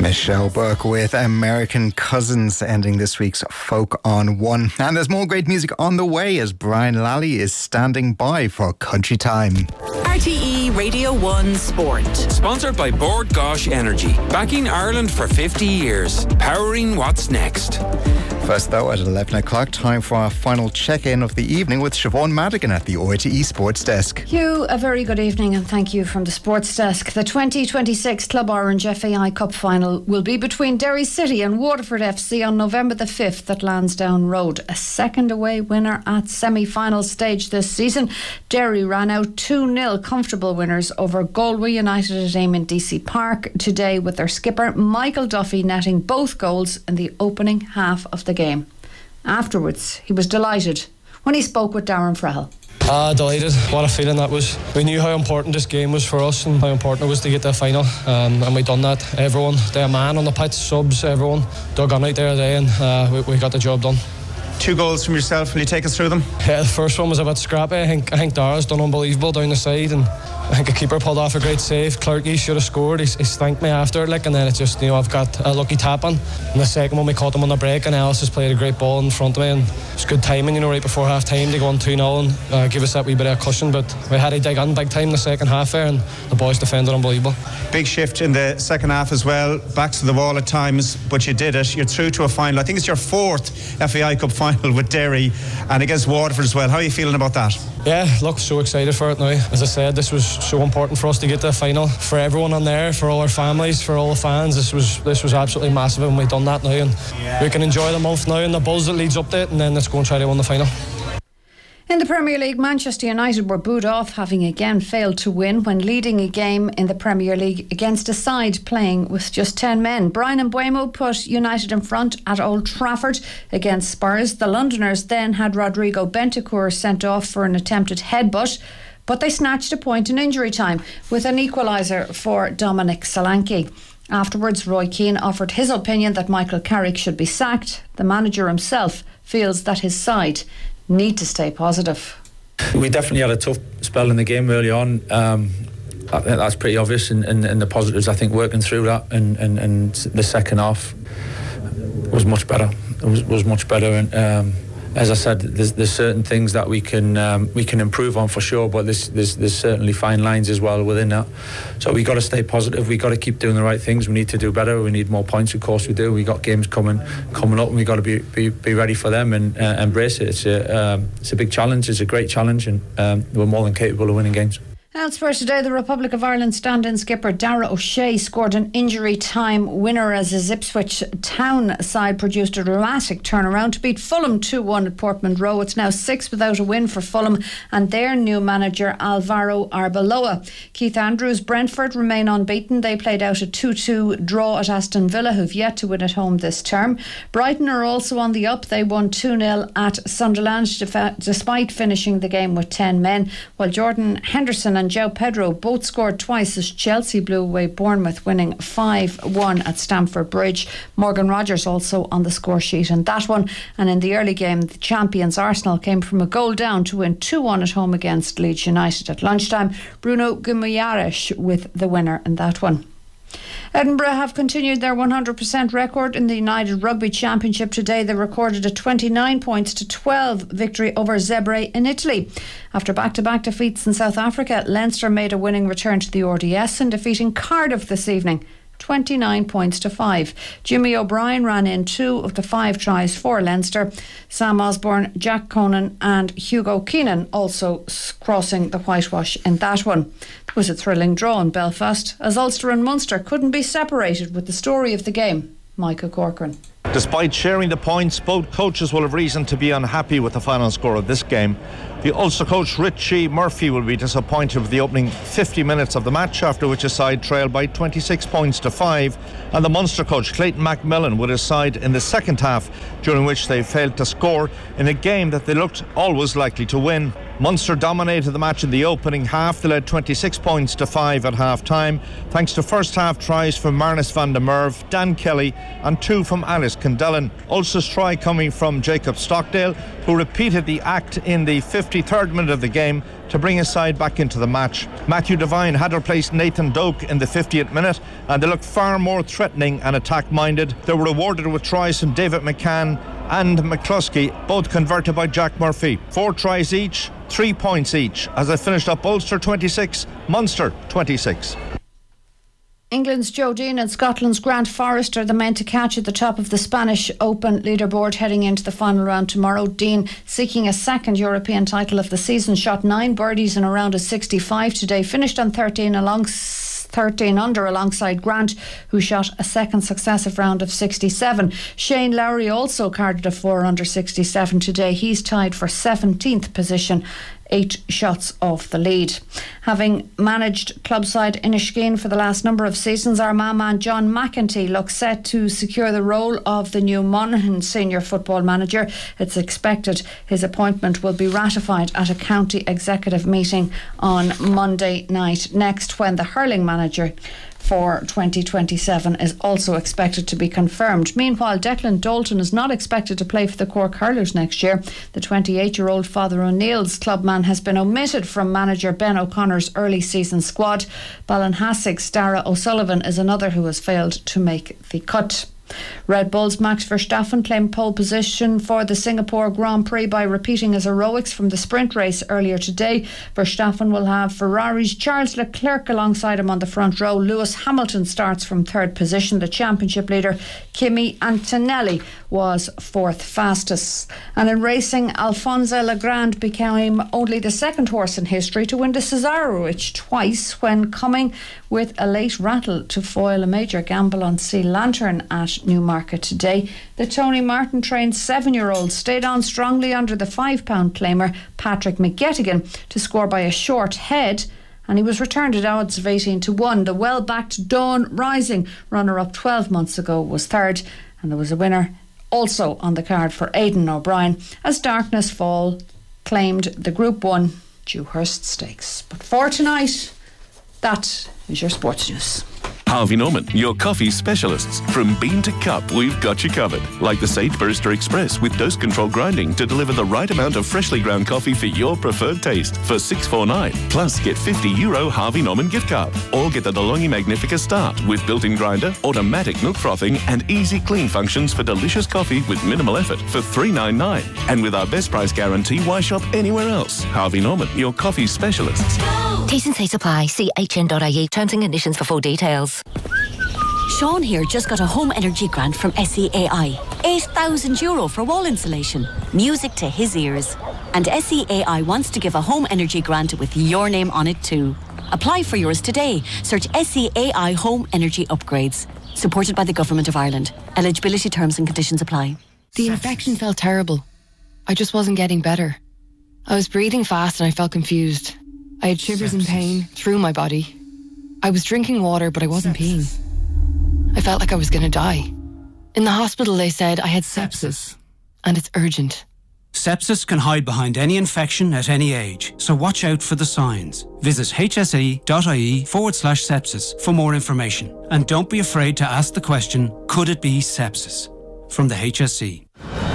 Michelle Burke with American Cousins, ending this week's Folk on One. And there's more great music on the way as Brian Lally is standing by for Country Time. RTE Radio 1 Sport. Sponsored by Bord Gáis Energy. Backing Ireland for 50 years. Powering what's next. First, though, at 11 o'clock, time for our final check-in of the evening with Siobhan Madigan at the RTE Sports Desk. Hugh, a very good evening and thank you from the Sports Desk. The 2026 Club Orange FAI Cup final will be between Derry City and Waterford FC on November the 5th at Lansdowne Road. A second away winner at semi-final stage this season. Derry ran out 2-0 comfortable winners over Galway United at Eamon DC Park today, with their skipper Michael Duffy netting both goals in the opening half of the game. Afterwards, he was delighted when he spoke with Darren Frahel. Delighted. What a feeling that was. We knew how important this game was for us and how important it was to get to the final, and we done that. Everyone, their man on the pitch, subs, everyone dug on right there today, and we got the job done. 2 goals from yourself. Will you take us through them? Yeah, the first one was a bit scrappy. I think Dara's done unbelievable down the side, and I think the keeper pulled off a great save. Clarkey should have scored. He thanked me after it, and then it's just, I've got a lucky tap on. And the second one, we caught him on the break, and Ellis has played a great ball in front of me, and it's good timing, right before half time to go on 2-0 and give us that wee bit of cushion. But we had to dig in big time the second half there, and the boys defended unbelievable. Big shift in the second half as well. Backs to the wall at times, but you did it. You're through to a final. I think it's your 4th FAI Cup final with Derry and against Waterford as well. How are you feeling about that? Yeah, look, so excited for it now. As I said, this was so important for us to get to the final. For everyone on there, for all our families, for all the fans, this was absolutely massive, and we've done that now, and we can enjoy the month now and the buzz that leads up to it, and then let's go and try to win the final. In the Premier League, Manchester United were booed off, having again failed to win when leading a game in the Premier League against a side playing with just 10 men. Brian Mbeumo put United in front at Old Trafford against Spurs. The Londoners then had Rodrigo Bentancur sent off for an attempted headbutt, but they snatched a point in injury time with an equaliser for Dominic Solanke. Afterwards, Roy Keane offered his opinion that Michael Carrick should be sacked. The manager himself feels that his side need to stay positive. We definitely had a tough spell in the game early on. I think that's pretty obvious, and the positives, I think, working through that and the second half was much better. It was much better, and as I said, there's certain things that we can improve on for sure, but there's certainly fine lines as well within that. So we got to stay positive. We got to keep doing the right things. We need to do better. We need more points. Of course we do. We got games coming up, and we got to be ready for them and embrace it. It's a big challenge. It's a great challenge, and we're more than capable of winning games. Elsewhere today, the Republic of Ireland stand-in skipper Dara O'Shea scored an injury time winner as his Ipswich Town side produced a dramatic turnaround to beat Fulham 2-1 at Portman Row. It's now 6 without a win for Fulham and their new manager Alvaro Arbeloa. Keith Andrews' Brentford remain unbeaten. They played out a 2-2 draw at Aston Villa, who've yet to win at home this term. Brighton are also on the up. They won 2-0 at Sunderland despite finishing the game with 10 men, while Jordan Henderson and João Pedro both scored twice as Chelsea blew away Bournemouth, winning 5-1 at Stamford Bridge. Morgan Rogers also on the score sheet in that one. And in the early game, the champions Arsenal came from a goal down to win 2-1 at home against Leeds United. At lunchtime, Bruno Guimaraes with the winner in that one. Edinburgh have continued their 100% record in the United Rugby Championship today. They recorded a 29 points to 12 victory over Zebre in Italy. After back-to-back defeats in South Africa, Leinster made a winning return to the RDS in defeating Cardiff this evening. 29 points to 5. Jimmy O'Brien ran in 2 of the 5 tries for Leinster. Sam Osborne, Jack Conan and Hugo Keenan also crossing the whitewash in that one. It was a thrilling draw in Belfast as Ulster and Munster couldn't be separated. With the story of the game, Micah Corcoran. Despite sharing the points, both coaches will have reason to be unhappy with the final score of this game. The Ulster coach Richie Murphy will be disappointed with the opening 50 minutes of the match, after which his side trailed by 26 points to 5, and the Munster coach Clayton McMillan with his side in the second half, during which they failed to score in a game that they looked always likely to win. Munster dominated the match in the opening half. They led 26 points to 5 at half-time, thanks to first-half tries from Marnus van der Merwe, Dan Kelly and 2 from Alice Candellin. Ulster's try coming from Jacob Stockdale, who repeated the act in the 53rd minute of the game to bring his side back into the match. Matthew Devine had replaced Nathan Doak in the 50th minute, and they looked far more threatening and attack-minded. They were rewarded with tries from David McCann and McCluskey, both converted by Jack Murphy. 4 tries each, 3 points each, as they finished up Ulster 26, Munster 26. England's Joe Dean and Scotland's Grant Forrester are the men to catch at the top of the Spanish Open leaderboard heading into the final round tomorrow. Dean, seeking a second European title of the season, shot 9 birdies in a round of 65 today, finished on 13 under alongside Grant, who shot a second successive round of 67. Shane Lowry also carded a 4 under 67 today. He's tied for 17th position, 8 shots off the lead. Having managed club side Inniskeen for the last number of seasons, Armagh man John McEntee looks set to secure the role of the new Monaghan senior football manager. It's expected his appointment will be ratified at a county executive meeting on Monday night next, when the hurling manager for 2027 is also expected to be confirmed. Meanwhile, Declan Dalton is not expected to play for the Cork Hurlers next year. The 28-year-old Father O'Neill's clubman has been omitted from manager Ben O'Connor's early season squad. Ballinhassig's Dara O'Sullivan is another who has failed to make the cut. Red Bull's Max Verstappen claimed pole position for the Singapore Grand Prix by repeating his heroics from the sprint race earlier today. Verstappen will have Ferrari's Charles Leclerc alongside him on the front row. Lewis Hamilton starts from 3rd position. The championship leader Kimi Antonelli was 4th fastest. And in racing, Alphonse Legrand became only the 2nd horse in history to win the Cesarewitch twice, when coming with a late rattle to foil a major gamble on Sea Lantern at Newmarket today. The Tony Martin trained 7-year-old stayed on strongly under the £5 claimer Patrick McGettigan to score by a short head, and he was returned at odds of 18-1. The well-backed Dawn Rising, runner-up 12 months ago, was 3rd, and there was a winner also on the card for Aidan O'Brien as Darkness Fall claimed the Group 1 Dewhurst Stakes. But for tonight, that is your sports news. Harvey Norman, your coffee specialists. From bean to cup, we've got you covered. Like the Sage Barista Express with dose control grinding to deliver the right amount of freshly ground coffee for your preferred taste for $6.49. Plus, get €50 Harvey Norman gift card. Or get the DeLonghi Magnifica Start with built-in grinder, automatic milk frothing and easy clean functions for delicious coffee with minimal effort for $3.99. And with our best price guarantee, why shop anywhere else? Harvey Norman, your coffee specialists. T&C supply. See hn.ie. Terms and conditions for full details. Sean here just got a home energy grant from SEAI. €8,000 for wall insulation. Music to his ears. And SEAI wants to give a home energy grant with your name on it too. Apply for yours today. Search SEAI Home Energy Upgrades. Supported by the Government of Ireland. Eligibility terms and conditions apply. The infection felt terrible. I just wasn't getting better. I was breathing fast and I felt confused. I had shivers and pain through my body. I was drinking water, but I wasn't peeing. I felt like I was going to die. In the hospital, they said I had sepsis, and it's urgent. Sepsis can hide behind any infection at any age, so watch out for the signs. Visit hse.ie/sepsis for more information. And don't be afraid to ask the question, could it be sepsis? From the HSE.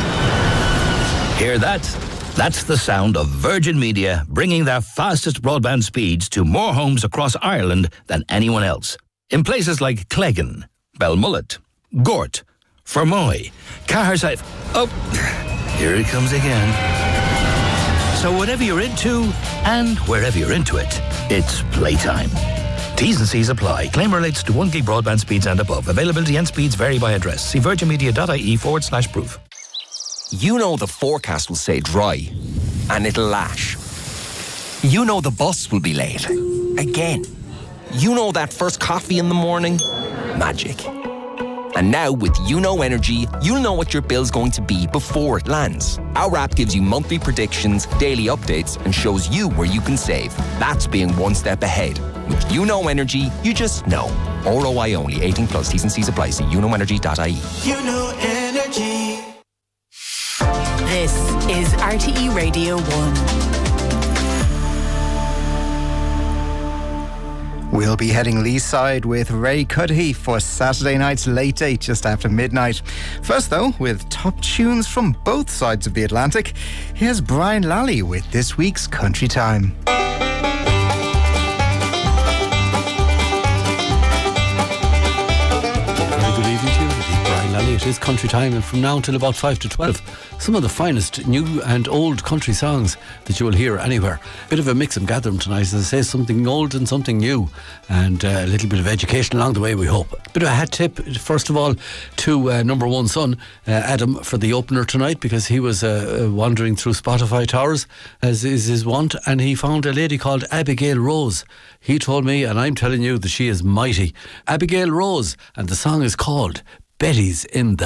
Hear that? That's the sound of Virgin Media bringing their fastest broadband speeds to more homes across Ireland than anyone else. In places like Cleggan, Belmullet, Gort, Fermoy, Caherside... Oh, here it comes again. So whatever you're into, and wherever you're into it, it's playtime. T's and C's apply. Claim relates to 1 gig broadband speeds and above. Availability and speeds vary by address. See virginmedia.ie/proof. You know the forecast will say dry, and it'll lash. You know the bus will be late. Again. You know that first coffee in the morning? Magic. And now with YouKnow Energy, you'll know what your bill's going to be before it lands. Our app gives you monthly predictions, daily updates, and shows you where you can save. That's being one step ahead. With YouKnow Energy, you just know. ROI only. 18 plus. T's and C's apply. See youknowenergy.ie. YouKnow Energy. This is RTE Radio 1. We'll be heading Leaside with Ray Cuddy for Saturday night's late date just after midnight. First though, with top tunes from both sides of the Atlantic, here's Brian Lally with this week's Country Time. It is Country Time, and from now till about 5 to 12, some of the finest new and old country songs that you will hear anywhere. Bit of a mix and gather tonight, as I say, something old and something new, and a little bit of education along the way, we hope. Bit of a hat tip, first of all, to number one son, Adam, for the opener tonight, because he was wandering through Spotify towers, as is his wont, and he found a lady called Abigail Rose. He told me, and I'm telling you, that she is mighty. Abigail Rose, and the song is called Betty's in the